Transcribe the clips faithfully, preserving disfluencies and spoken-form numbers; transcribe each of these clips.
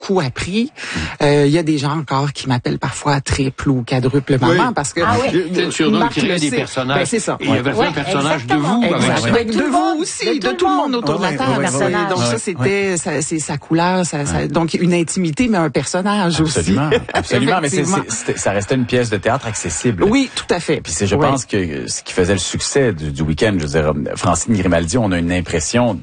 beaucoup appris. Il euh, y a des gens encore qui m'appellent parfois triple ou quadruple maman oui. parce que ah oui. Peut-être sur nous créer des personnages. Ben, c'est ça. Et il y avait ouais. un personnage exactement. de vous. Exact. Avec, de vous aussi, de, de tout le monde autour de la table. Ouais, ouais, ouais, Donc ouais. ça, c'était, ça, c'est sa couleur, ça, ça, donc une intimité, mais un personnage absolument, aussi. Absolument, mais c'est, c'est, ça restait une pièce de théâtre accessible. Oui, tout à fait. Puis c'est, je ouais. pense que ce qui faisait le succès du, du week-end, je veux dire, Francine Grimaldi, on a une impression,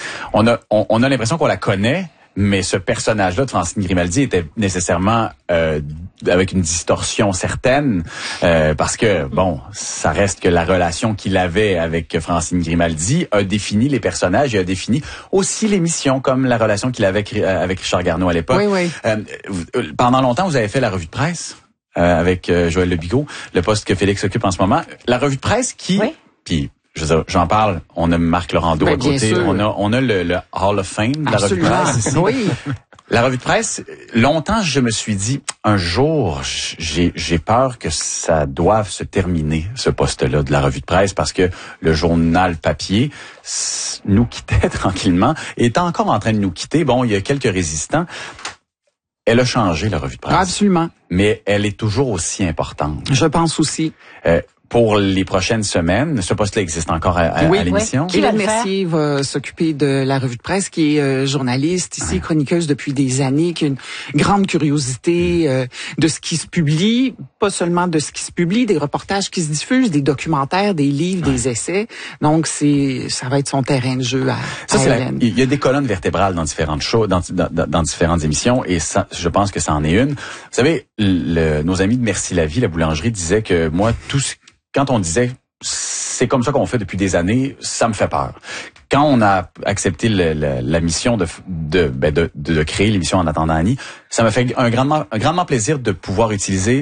on a, on, on a l'impression qu'on la connaît, mais ce personnage-là de Francine Grimaldi était nécessairement euh, avec une distorsion certaine, euh, parce que, bon, ça reste que la relation qu'il avait avec Francine Grimaldi a défini les personnages et a défini aussi l'émission, comme la relation qu'il avait avec, avec Richard Garneau à l'époque. Oui, oui. Euh, pendant longtemps, vous avez fait la revue de presse euh, avec euh, Joël Lebigot, le poste que Félix occupe en ce moment. La revue de presse qui... Oui. Puis, je veux dire, j'en parle, on a Marc Laurando ben, à côté, sûr. on a on a le, le Hall of Fame de la revue de presse ici. Oui. La revue de presse, longtemps je me suis dit, un jour, j'ai j'ai peur que ça doive se terminer, ce poste-là de la revue de presse, parce que le journal papier nous quittait tranquillement, et est encore en train de nous quitter. Bon, il y a quelques résistants. Elle a changé, la revue de presse. Absolument. Mais elle est toujours aussi importante. Je pense aussi. Euh, Pour les prochaines semaines, ce poste-là existe encore à, à, oui, à l'émission. Oui. Hélène Mercier va s'occuper de la revue de presse, qui est euh, journaliste ici, ouais. chroniqueuse depuis des années, qui a une grande curiosité euh, de ce qui se publie, pas seulement de ce qui se publie, des reportages qui se diffusent, des documentaires, des livres, ouais. des essais. Donc c'est, ça va être son terrain de jeu à, ça, à c'est Hélène. La, il y a des colonnes vertébrales dans différentes shows, dans, dans, dans différentes émissions, et ça, je pense que ça en est une. Vous savez, le, nos amis de Merci la Vie, la boulangerie, disaient que moi, tout ce quand on disait c'est comme ça qu'on fait depuis des années, ça me fait peur. Quand on a accepté le, le, la mission de de, ben de de créer l'émission En attendant Annie, ça m'a fait un grandement un grandement plaisir de pouvoir utiliser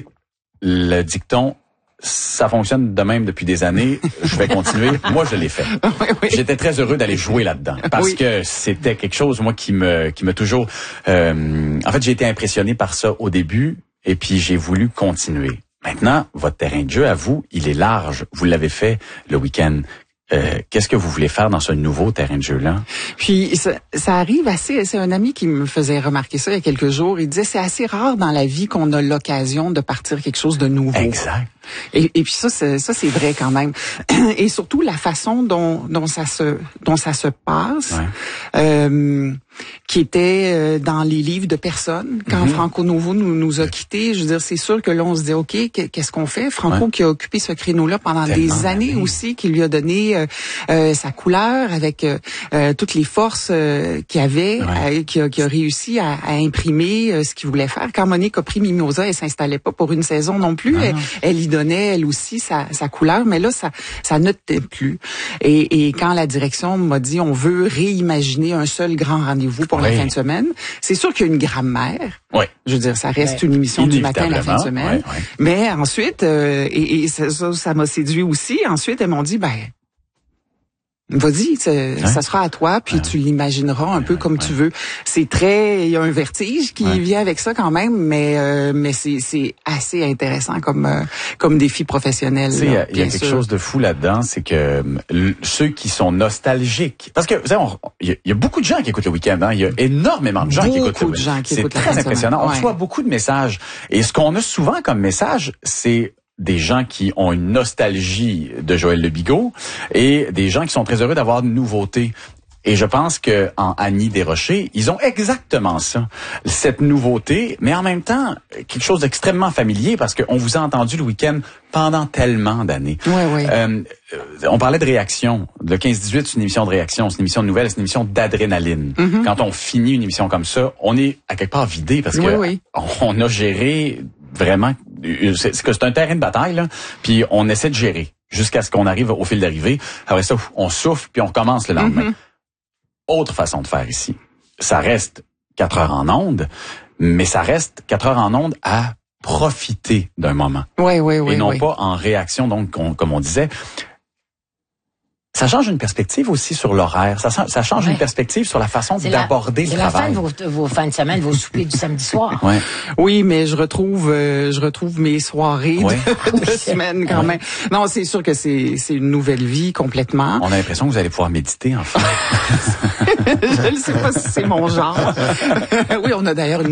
le dicton ça fonctionne de même depuis des années, je vais continuer. Moi, je l'ai fait. Oui, oui. J'étais très heureux d'aller jouer là-dedans parce oui. que c'était quelque chose moi qui me qui me toujours euh, en fait, j'ai été impressionné par ça au début et puis j'ai voulu continuer. Maintenant, votre terrain de jeu, à vous, il est large. Vous l'avez fait le week-end. Euh, qu'est-ce que vous voulez faire dans ce nouveau terrain de jeu-là? Puis, ça, ça arrive assez... C'est un ami qui me faisait remarquer ça il y a quelques jours. Il disait, c'est assez rare dans la vie qu'on a l'occasion de partir quelque chose de nouveau. Exact. Et, et puis ça, c'est, ça, c'est vrai quand même. Et surtout, la façon dont, dont, ça, se, dont ça se passe... Ouais. Euh, qui était euh, dans les livres de personnes. Quand mm-hmm. Franco Novo nous, nous a quittés, je veux dire, c'est sûr que là, on se dit, OK, qu'est-ce qu'on fait? Franco ouais. qui a occupé ce créneau-là pendant Tellement des années d'années. Aussi, qui lui a donné euh, euh, sa couleur avec euh, toutes les forces euh, qu'il avait, ouais. euh, qui, a, qui a réussi à, à imprimer euh, ce qu'il voulait faire. Quand Monique a pris Mimosa, elle s'installait pas pour une saison non plus. Ah, elle, elle y donnait, elle aussi, sa, sa couleur, mais là, ça, ça ne tenait plus. Et, et quand la direction m'a dit, on veut réimaginer un seul grand rendez-vous pour oui. la fin de semaine. C'est sûr qu'il y a une grammaire. Oui. Je veux dire, ça reste oui. une émission du matin à la fin de semaine. Oui, oui. Mais ensuite, euh, et, et ça, ça, ça m'a séduit aussi. Ensuite, elles m'ont dit, ben, vas-y, ouais. ça sera à toi, puis ouais. tu l'imagineras un ouais, peu comme ouais. tu veux. C'est très, il y a un vertige qui ouais. vient avec ça quand même, mais euh, mais c'est c'est assez intéressant comme euh, comme défi professionnel. Il y a, y a quelque chose de fou là-dedans, c'est que l- ceux qui sont nostalgiques, parce que vous savez, il y, y a beaucoup de gens qui écoutent le week-end, hein, il y a énormément de gens beaucoup qui écoutent. Beaucoup de gens qui c'est écoutent. C'est très impressionnant. Ouais. On reçoit beaucoup de messages, et ce qu'on a souvent comme message, c'est des gens qui ont une nostalgie de Joël Lebigot et des gens qui sont très heureux d'avoir une nouveauté. Et je pense que en Annie Desrochers, ils ont exactement ça, cette nouveauté, mais en même temps quelque chose d'extrêmement familier parce qu'on vous a entendu le week-end pendant tellement d'années. Oui, oui. Euh, on parlait de réaction. Le quinze dix-huit, c'est une émission de réaction, c'est une émission de nouvelles, c'est une émission d'adrénaline. Mm-hmm. Quand on finit une émission comme ça, on est à quelque part vidé parce que oui, oui. on a géré vraiment, c'est que c'est un terrain de bataille là, puis on essaie de gérer jusqu'à ce qu'on arrive au fil d'arrivée. Après ça, on souffle puis on recommence le lendemain. Mm-hmm. Autre façon de faire ici. Ça reste quatre heures en ondes, mais ça reste quatre heures en ondes à profiter d'un moment. Oui, oui, oui. Et non oui. pas en réaction, donc, on, comme on disait. Ça change une perspective aussi sur l'horaire. Ça, ça change ouais. une perspective sur la façon c'est d'aborder la, le travail. C'est la fin de vos, vos fins de semaine, vos soupers du samedi soir. Ouais. Oui, mais je retrouve, euh, je retrouve mes soirées ouais. de, de semaine quand ouais. même. Non, c'est sûr que c'est, c'est une nouvelle vie complètement. On a l'impression que vous allez pouvoir méditer, enfin. Je ne sais pas si c'est mon genre. Oui, on a d'ailleurs une